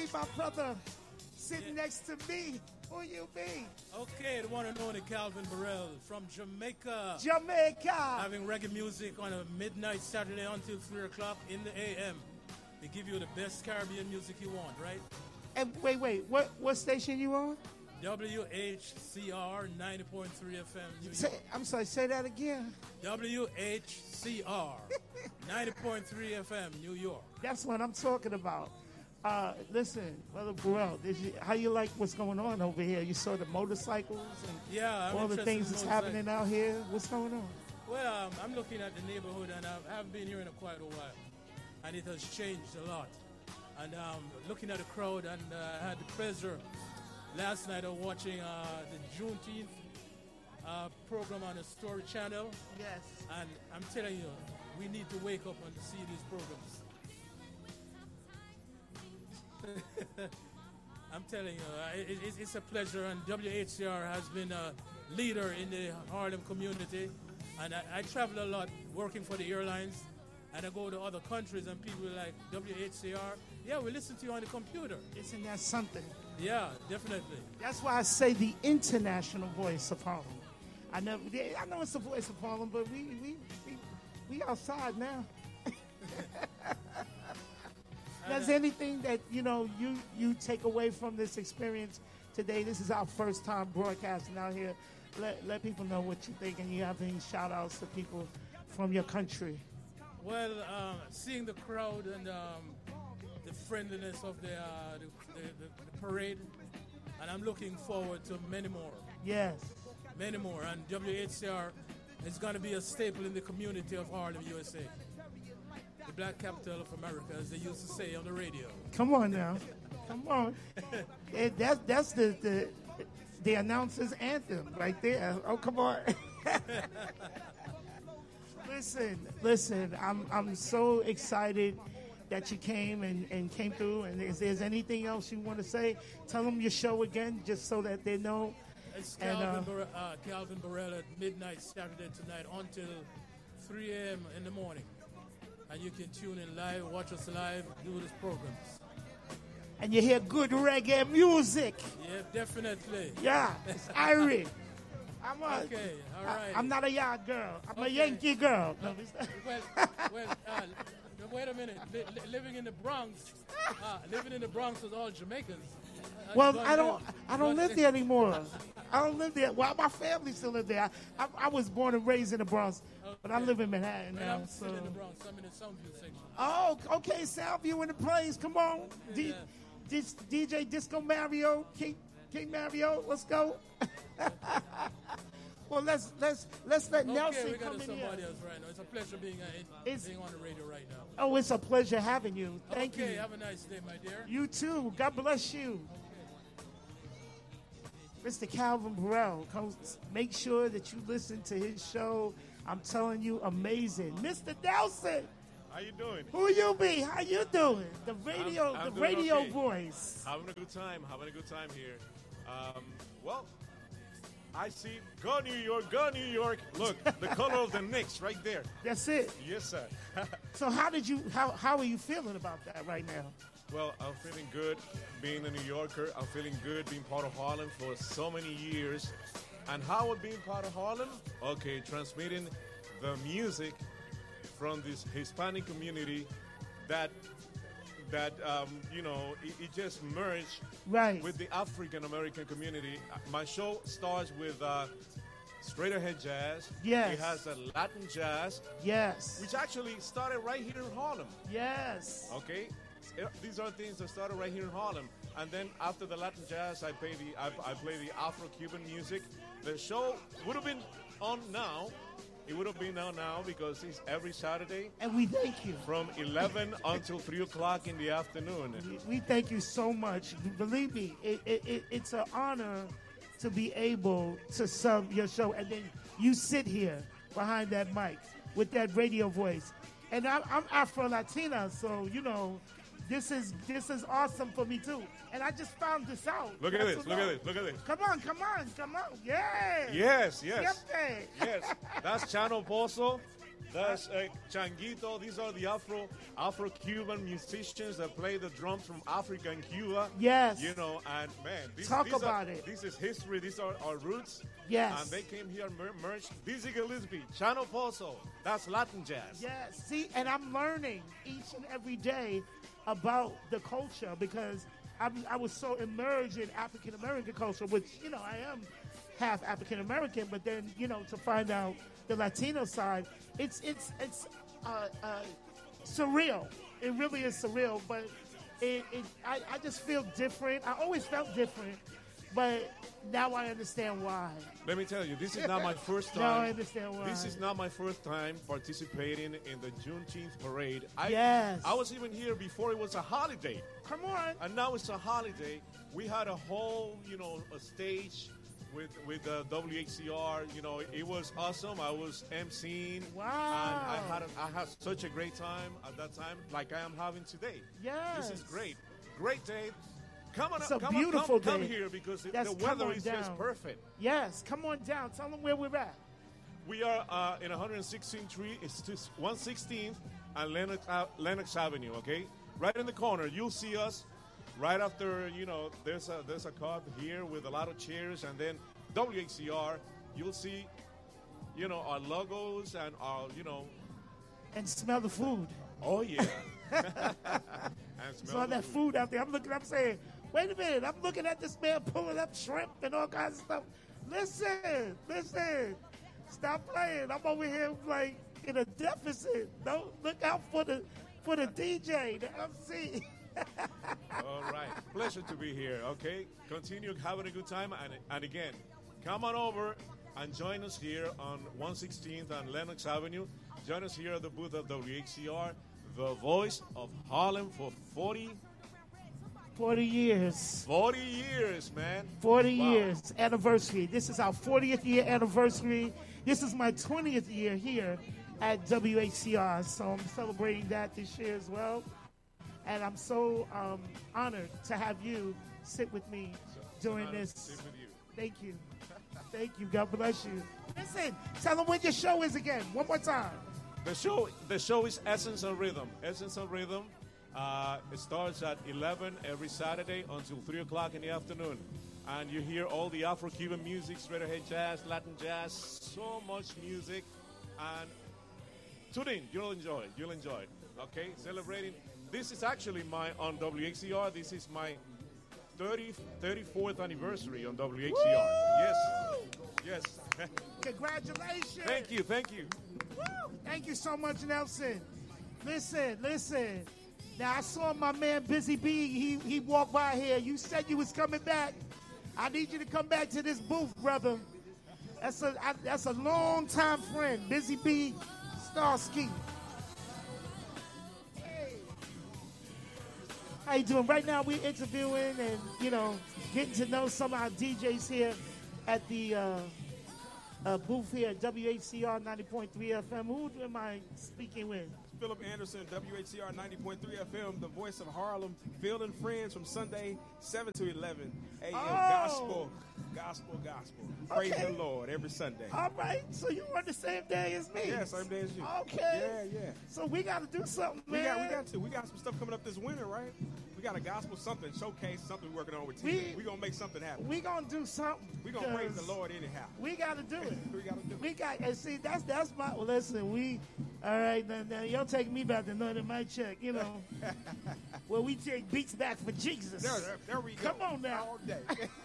my brother sitting next to me. Who you be? Okay, the one and only Calvin Burrell from Jamaica. Jamaica. Having reggae music on a midnight Saturday until 3 o'clock in the a.m. They give you the best Caribbean music you want, right? And wait, what station you on? WHCR 90.3 FM New York. I'm sorry, say that again. WHCR 90.3 FM New York. That's what I'm talking about. Listen, Brother Burrell, how you like what's going on over here? You saw the motorcycles and all the things that's happening out here. What's going on? Well, I'm looking at the neighborhood, and I haven't been here in quite a while, and it has changed a lot. And looking at the crowd, and I had the pleasure last night of watching the Juneteenth program on the Story Channel. Yes. And I'm telling you, we need to wake up and see these programs. I'm telling you, it's a pleasure, and WHCR has been a leader in the Harlem community. And I travel a lot working for the airlines, and I go to other countries, and people are like, WHCR, yeah, we listen to you on the computer. Isn't that something? Yeah, definitely. That's why I say the international voice of Harlem. I know it's the voice of Harlem, but we outside now. There's anything that you take away from this experience today? This is our first time broadcasting out here. Let people know what you think, and you have any shout outs to people from your country. Well, seeing the crowd and the friendliness of the parade, and I'm looking forward to many more. Yes. Many more, and WHCR is going to be a staple in the community of Harlem, USA. The Black Capital of America, as they used to say on the radio. Come on now. Come on. That's the announcer's anthem right there. Oh, come on. Listen, I'm so excited that you came and came through. And if there's anything else you want to say, tell them your show again, just so that they know. It's Calvin Burrell at midnight Saturday tonight until 3 a.m. in the morning. And you can tune in live, watch us live, do these programs. And you hear good reggae music. Yeah, definitely. Yeah, it's Irish. Okay, all right. I'm not a yard girl. I'm a Yankee girl. No, wait a minute. Living in the Bronx with all Jamaicans. Well, I don't live there anymore. I don't live there. Well, my family still live there. I was born and raised in the Bronx, but I live in Manhattan now. I'm still in the Bronx. I'm in the Soundview section. Oh, okay, Soundview in the place. Come on, Yeah. DJ Disco Mario, King Mario. Let's go. Well, let's let Nelson we got come in somebody here. else right now. It's a pleasure being on the radio right now. Oh, it's a pleasure having you. Thank you. Okay, have a nice day, my dear. You too. God bless you. Mr. Calvin Burrell, make sure that you listen to his show. I'm telling you, amazing. Mr. Nelson. How you doing? Who you be? How you doing? The radio, I'm the doing radio okay. voice. Having a good time here. Well, I see, go New York, go New York. Look, the color of the Knicks right there. That's it. Yes, sir. So how are you feeling about that right now? Well, I'm feeling good being a New Yorker. I'm feeling good being part of Harlem for so many years. And how being part of Harlem? Okay, transmitting the music from this Hispanic community that it just merged with the African American community. My show starts with straight ahead jazz. Yes. It has a Latin jazz. Yes. Which actually started right here in Harlem. Yes. Okay. These are things that started right here in Harlem. And then after the Latin jazz, I play the Afro-Cuban music. The show would have been on now. It would have been on now because it's every Saturday. And we thank you. From 11 until 3 o'clock in the afternoon. We thank you so much. Believe me, it's an honor to be able to sub your show. And then you sit here behind that mic with that radio voice. And I'm Afro-Latina, so, this is awesome for me too. And I just found this out. Look at this. Come on. Yeah. Yes. Yes. That's Chano Pozo That's Changuito. These are the Afro-Cuban musicians that play the drums from Africa and Cuba. Yes. You know, and man, Talk about it. This is history. These are our roots. Yes. And they came here and merged. Dizzy Gillespie, Chano Pozo. That's Latin jazz. Yes. See, and I'm learning each and every day about the culture because I was so immersed in African American culture, which, you know, I am half African American, but then, you know, to find out the Latino side, it's surreal. It really is surreal, but I just feel different. I always felt different, but now I understand why. Let me tell you, this is not my first time. Now I understand why. This is not my first time participating in the Juneteenth parade. Yes. I was even here before it was a holiday. Come on. And now it's a holiday. We had a whole, you know, a stage with WHCR. You know, it was awesome. I was emceeing. Wow. And I had such a great time at that time, like I am having today. Yes. This is great. Great day. Come on, It's a come beautiful on, come day. here because the Yes, weather come on is just down. perfect. Yes, come on down. Tell them where we're at. We are in 116th Street. It's 116th and Lenox Avenue. Okay, right in the corner. You'll see us right after. You know, there's a car here with a lot of chairs, and then WHCR. You'll see, you know, our logos and our, you know. And smell the food. Oh yeah. And Saw that food out there. I'm saying, wait a minute. I'm looking at this man pulling up shrimp and all kinds of stuff. Listen. Stop playing. I'm over here like in a deficit. Don't look out for the DJ, the MC. All right. Pleasure to be here. Okay. Continue having a good time. And again, come on over and join us here on 116th and Lenox Avenue. Join us here at the booth of WHCR, the voice of Harlem for 40 years. 40 years, man. 40 Wow. years anniversary. This is our 40th year anniversary. This is my 20th year here at WHCR, so I'm celebrating that this year as well. And I'm so honored to have you sit with me during this. Sit with you. Thank you. Thank you. God bless you. Listen, tell them when your show is again. One more time. The show is Essence of Rhythm. Essence of Rhythm. It starts at 11 every Saturday until 3 o'clock in the afternoon. And you hear all the Afro-Cuban music, straight ahead jazz, Latin jazz, so much music. And tune in. You'll enjoy it. You'll enjoy it. Okay? Celebrating. This is actually on WHCR. This is my 34th anniversary on WHCR. Woo! Yes. Congratulations. Thank you. Woo! Thank you so much, Nelson. Listen. Now, I saw my man Busy B. He walked by here. You said you was coming back. I need you to come back to this booth, brother. That's a long-time friend, Busy B. Starsky. Hey. How you doing? Right now, we're interviewing and, you know, getting to know some of our DJs here at the booth here at WHCR 90.3 FM. Who am I speaking with? Philip Anderson, WHCR 90.3 FM, the voice of Harlem, fielding friends from Sunday 7 to 11 a.m. Oh. Gospel. Praise Okay. the Lord every Sunday. All right, so you on the same day as me? Yeah, same day as you. Okay. Yeah. So we got to do something, man. We got some stuff coming up this winter, right? We got a gospel something, showcase, something we're working on with We- TV. We're going to make something happen. We gonna do something. We're going to praise the 'cause Lord anyhow. We got to do it. We got to do it. We got, and see, that's my, well, listen, all right, now y'all take me back to nothing my check, you know. Well, we take beats back for Jesus. There we go. Come on now. All day.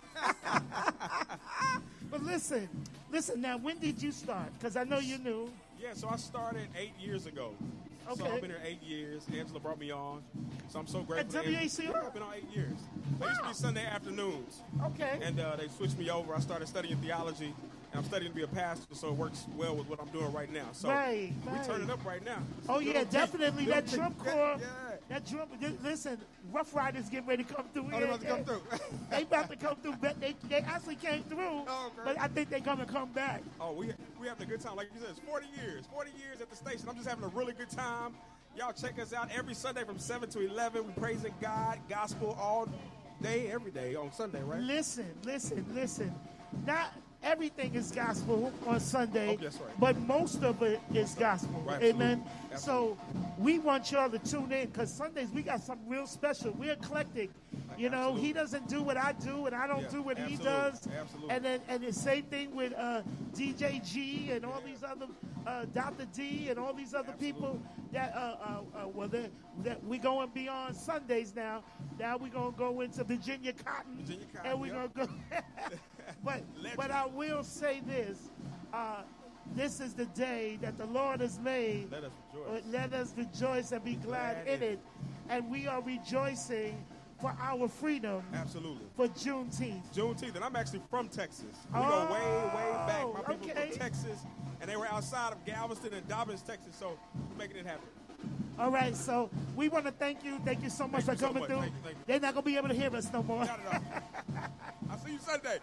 But listen, now, when did you start? Because I know you knew. Yeah, so I started 8 years ago. So Okay. I've been here 8 years. Angela brought me on. So I'm so grateful. At WHCR? Yeah, I've been on 8 years. They used to Wow. be Sunday afternoons. Okay. And they switched me over. I started studying theology. And I'm studying to be a pastor, so it works well with what I'm doing right now. So Right. we turning up right now. Oh, yeah, Little definitely. Little That drum yeah, corps. yeah. That drum. Listen, Rough Riders getting ready to come through. Oh, they about to come through. They about to come through. But they actually came through. Oh, okay. But I think they're going to come back. Oh, we having a good time. Like you said, it's 40 years. 40 years at the station. I'm just having a really good time. Y'all check us out every Sunday from 7 to 11. We praising God, gospel all day, every day on Sunday, right? Listen. Now, everything is gospel on Sunday, Oh, that's right. but most of it is gospel. Right, Amen. absolutely. So we want y'all to tune in because Sundays we got something real special. We're eclectic. You know, Absolutely. he doesn't do what I do, and I don't Yeah, do what he absolutely, does. absolutely. And the same thing with DJ G and all these other Dr. D and all these other people that that we going beyond Sundays now. Now we're gonna go into Virginia Cotton, and we're yep. gonna go. but I will say this. This is the day that the Lord has made. Let us rejoice. Let us rejoice and be glad in it. And we are rejoicing for our freedom Absolutely. for Juneteenth. Juneteenth, and I'm actually from Texas. We go way back. My people okay. from Texas, and they were outside of Galveston and Dobbins, Texas, so we're making it happen. All right, so we want to thank you. Thank you so much Thank for you so coming much. through. Thank you. They're not going to be able to hear us no more. Not at all. I'll see you Sunday.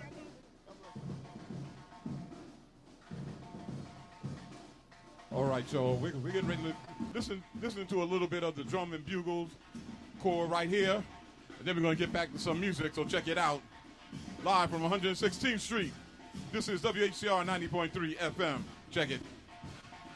All right, so we're getting ready to listen to a little bit of the drum and bugles core right here, and then we're going to get back to some music, so check it out. Live from 116th Street, this is WHCR 90.3 FM. Check it.